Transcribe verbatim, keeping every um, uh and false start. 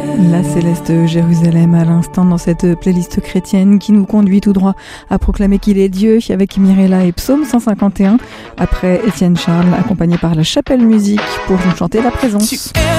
La céleste Jérusalem à l'instant dans cette playlist chrétienne qui nous conduit tout droit à proclamer qu'il est Dieu avec Mirella et Psaume cent cinquante et un. Après Étienne Charles accompagné par la Chapelle Musique pour nous chanter la présence.